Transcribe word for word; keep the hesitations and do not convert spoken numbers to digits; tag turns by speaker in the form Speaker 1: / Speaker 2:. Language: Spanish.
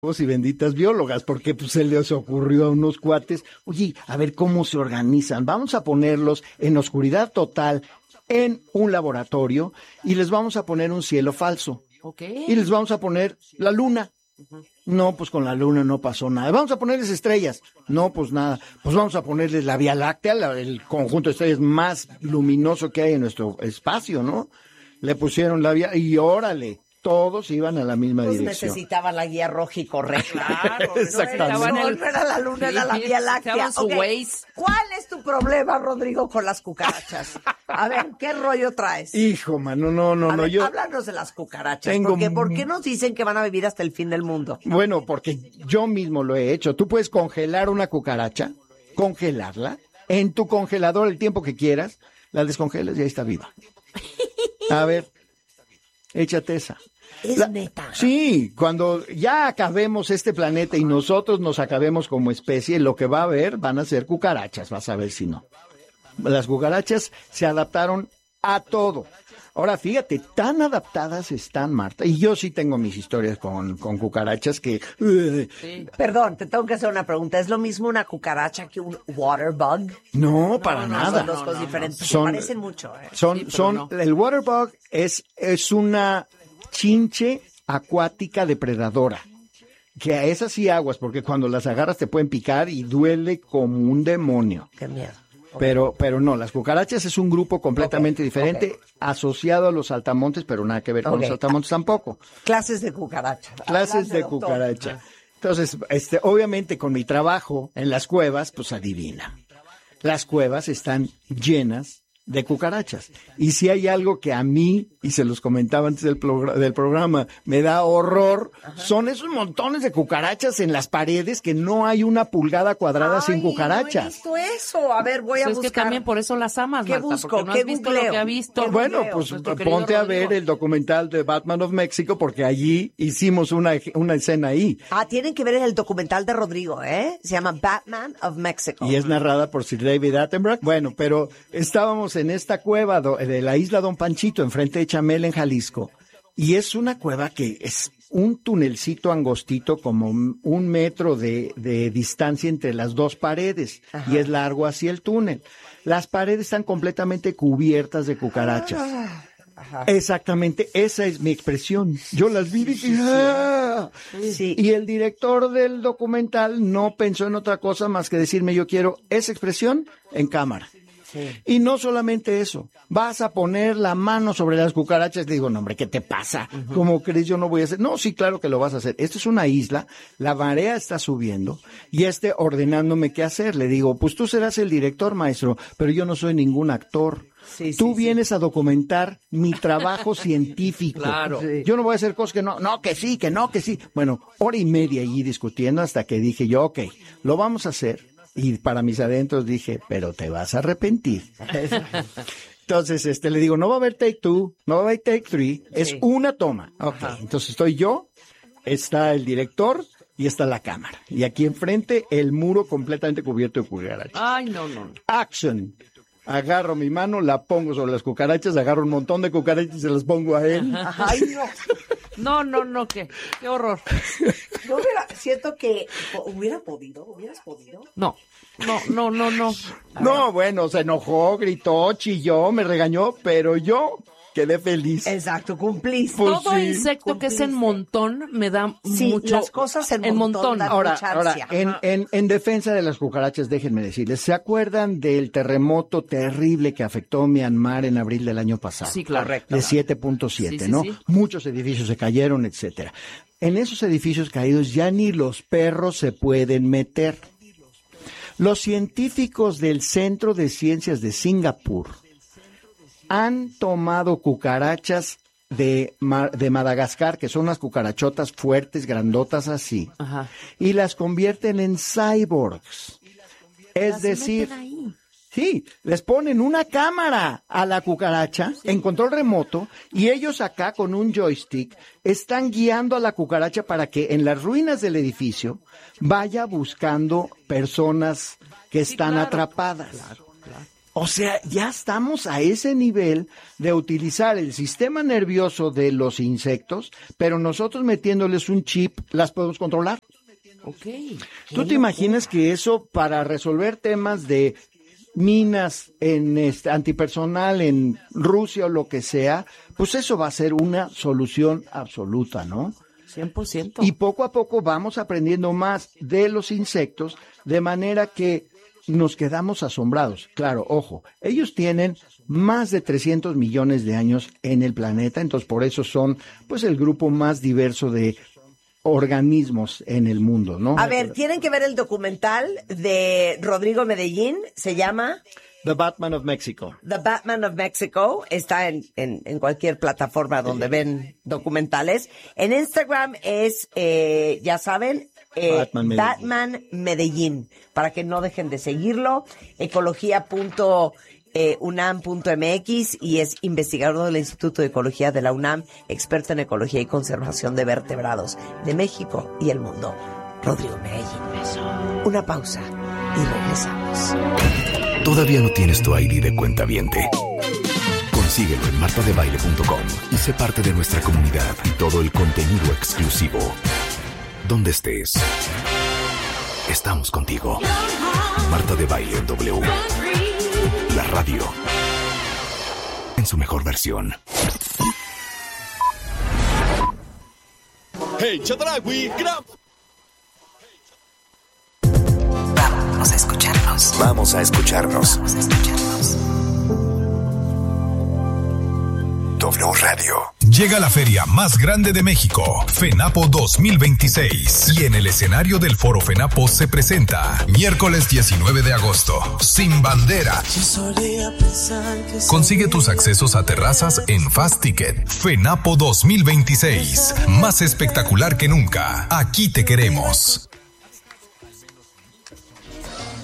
Speaker 1: y benditas biólogas, porque pues se les ocurrió a unos cuates, oye, a ver cómo se organizan, vamos a ponerlos en oscuridad total en un laboratorio y les vamos a poner un cielo falso.
Speaker 2: Okay.
Speaker 1: Y les vamos a poner la luna. Uh-huh. No, pues con la luna no pasó nada. Vamos a ponerles estrellas. No, pues nada. Pues vamos a ponerles la Vía Láctea, la, el conjunto de estrellas más luminoso que hay en nuestro espacio, ¿no? Le pusieron la Vía y órale. Todos iban a la misma
Speaker 3: pues
Speaker 1: dirección.
Speaker 3: Necesitaban la guía roja y correr.
Speaker 2: Claro,
Speaker 1: exactamente.
Speaker 3: No, no era la luna, era la Vía Láctea.
Speaker 2: Su
Speaker 3: okay. ¿Cuál es tu problema, Rodrigo, con las cucarachas? A ver, ¿qué rollo traes?
Speaker 1: Hijo, mano, no, no,
Speaker 3: a
Speaker 1: no.
Speaker 3: Ver,
Speaker 1: yo
Speaker 3: háblanos de las cucarachas.
Speaker 1: tengo...
Speaker 3: Porque, ¿por qué nos dicen que van a vivir hasta el fin del mundo?
Speaker 1: Bueno, porque yo mismo lo he hecho. Tú puedes congelar una cucaracha, congelarla, en tu congelador el tiempo que quieras, la descongelas y ahí está viva. A ver, échate esa.
Speaker 3: Es
Speaker 1: La,
Speaker 3: neta.
Speaker 1: Sí, cuando ya acabemos este planeta y nosotros nos acabemos como especie, lo que va a haber van a ser cucarachas, vas a ver si no. Las cucarachas se adaptaron a todo. Ahora, fíjate, tan adaptadas están, Marta, y yo sí tengo mis historias con, con cucarachas que... Uh,
Speaker 3: sí. Perdón, te tengo que hacer una pregunta. ¿Es lo mismo una cucaracha que un water bug?
Speaker 1: No, para
Speaker 3: no, no,
Speaker 1: nada.
Speaker 3: Son dos cosas
Speaker 2: no,
Speaker 3: diferentes.
Speaker 1: no. Son,
Speaker 3: se parecen mucho. ¿eh?
Speaker 1: Son,
Speaker 2: sí,
Speaker 1: son,
Speaker 2: no.
Speaker 1: El water bug es, es una chinche acuática depredadora. Que a esas sí aguas, porque cuando las agarras te pueden picar y duele como un demonio.
Speaker 3: Qué miedo. Okay.
Speaker 1: Pero, pero no, las cucarachas es un grupo completamente
Speaker 3: okay,
Speaker 1: diferente,
Speaker 3: okay.
Speaker 1: asociado a los saltamontes, pero nada que ver con okay. los saltamontes tampoco.
Speaker 3: Clases de cucaracha.
Speaker 1: Clases Adelante, de doctor. cucaracha. Entonces, este, obviamente con mi trabajo en las cuevas, pues adivina. Las cuevas están llenas de cucarachas. Y si hay algo que a mí, y se los comentaba antes del, progr- del programa, me da horror, Ajá. son esos montones de cucarachas en las paredes que no hay una pulgada cuadrada
Speaker 3: Ay,
Speaker 1: sin cucarachas.
Speaker 3: No he visto eso. A ver, voy a
Speaker 2: pues
Speaker 3: buscar.
Speaker 2: Es que también por eso las amas,
Speaker 3: ¿Qué
Speaker 2: Marta,
Speaker 3: busco?
Speaker 2: porque no
Speaker 3: ¿Qué
Speaker 2: has visto
Speaker 3: googleo?
Speaker 2: lo que ha visto.
Speaker 1: Bueno, pues ponte a ver el documental de Batman of Mexico, porque allí hicimos una, una escena ahí.
Speaker 3: Ah, tienen que ver el documental de Rodrigo, ¿eh? Se llama Batman of Mexico.
Speaker 1: Y es narrada por Sir David Attenborough. Bueno, pero estábamos en esta cueva de la isla Don Panchito, enfrente de Chamel, en Jalisco. Y es una cueva que es un tunelcito angostito, como un metro de, de distancia entre las dos paredes. Ajá. Y es largo así el túnel. Las paredes están completamente cubiertas de cucarachas. Ajá. Exactamente, esa es mi expresión. Yo las vi y dije, ¡ah! Sí. Y el director del documental no pensó en otra cosa más que decirme, yo quiero esa expresión en cámara. Sí. Y no solamente eso, vas a poner la mano sobre las cucarachas. Le digo, no, hombre, ¿qué te pasa? Uh-huh. ¿Cómo crees? Yo no voy a hacer. No, sí, claro que lo vas a hacer. Esta es una isla, la marea está subiendo y este ordenándome qué hacer. Le digo, pues tú serás el director, maestro, pero yo no soy ningún actor. Sí, tú sí, vienes sí. a documentar mi trabajo científico.
Speaker 2: Claro.
Speaker 1: Sí. Yo no voy a hacer cosas que no, no, que sí, que no, que sí. Bueno, hora y media allí discutiendo hasta que dije yo, ok, lo vamos a hacer. Y para mis adentros dije, pero te vas a arrepentir. Entonces, este, le digo, no va a haber take two, no va a haber take three, es sí. una toma. Ok, Ajá. Entonces estoy yo, está el director y está la cámara. Y aquí enfrente el muro completamente cubierto de cucarachas.
Speaker 2: Ay, no, no.
Speaker 1: Action. Agarro mi mano, la pongo sobre las cucarachas, agarro un montón de cucarachas y se las pongo a él.
Speaker 3: Ajá. Ay, no.
Speaker 2: No, no, no, qué, qué horror.
Speaker 3: Yo hubiera, siento que hubiera podido, hubieras podido.
Speaker 2: No, no, no, no, no.
Speaker 1: No, bueno, se enojó, gritó, chilló, me regañó, pero yo quedé feliz.
Speaker 3: Exacto, cumpliste.
Speaker 2: Pues Todo sí. insecto cumpliste. Que es en montón me da
Speaker 3: sí,
Speaker 2: mucho.
Speaker 3: Las cosas en,
Speaker 2: en
Speaker 3: montón.
Speaker 2: montón.
Speaker 1: Ahora, ahora en, en, en defensa de las cucarachas, déjenme decirles, ¿se acuerdan del terremoto terrible que afectó Myanmar en abril del año pasado?
Speaker 2: Sí, claro. Correcto.
Speaker 1: De siete punto siete, sí, sí, ¿no? Sí. Muchos edificios se cayeron, etcétera. En esos edificios caídos ya ni los perros se pueden meter. Los científicos del Centro de Ciencias de Singapur han tomado cucarachas de, de Madagascar, que son unas cucarachotas fuertes, grandotas así, Ajá. y las convierten en cyborgs. Es las decir, sí, les ponen una cámara a la cucaracha sí. en control remoto y ellos acá con un joystick están guiando a la cucaracha para que en las ruinas del edificio vaya buscando personas que están sí, claro. atrapadas. Claro. O sea, ya estamos a ese nivel de utilizar el sistema nervioso de los insectos, pero nosotros metiéndoles un chip las podemos controlar.
Speaker 2: Ok.
Speaker 1: ¿Tú te imaginas que eso para resolver temas de minas en este antipersonal en Rusia o lo que sea, pues eso va a ser una solución absoluta, ¿no?
Speaker 2: cien por ciento.
Speaker 1: Y poco a poco vamos aprendiendo más de los insectos, de manera que nos quedamos asombrados. Claro, ojo, ellos tienen más de trescientos millones de años en el planeta, entonces por eso son pues el grupo más diverso de organismos en el mundo, ¿no?
Speaker 3: A ver, tienen que ver el documental de Rodrigo Medellín, se llama
Speaker 1: The Batman of Mexico.
Speaker 3: The Batman of Mexico, está en, en, en cualquier plataforma donde ven documentales. En Instagram es, eh, ya saben, eh,
Speaker 1: Batman Medellín.
Speaker 3: Batman Medellín, para que no dejen de seguirlo. ecología punto unam punto m x y es investigador del Instituto de Ecología de la UNAM, experto en ecología y conservación de vertebrados de México y el mundo. Rodrigo Medellín. Una pausa y regresamos.
Speaker 4: ¿Todavía no tienes tu I D de cuentaviente? Consíguelo en marta de baile punto com y sé parte de nuestra comunidad y todo el contenido exclusivo. Donde estés, estamos contigo. Marta de Baile en W. La radio. En su mejor versión.
Speaker 5: Hey, Chadragui, grab.
Speaker 6: Vamos a escucharnos.
Speaker 4: Vamos a escucharnos.
Speaker 6: Vamos a escucharnos.
Speaker 4: W Radio.
Speaker 7: Llega la feria más grande de México, FENAPO dos mil veintiséis. Y en el escenario del Foro FENAPO se presenta, miércoles diecinueve de agosto, Sin Bandera. Consigue tus accesos a terrazas en Fast Ticket. FENAPO dos mil veintiséis, más espectacular que nunca. Aquí te queremos.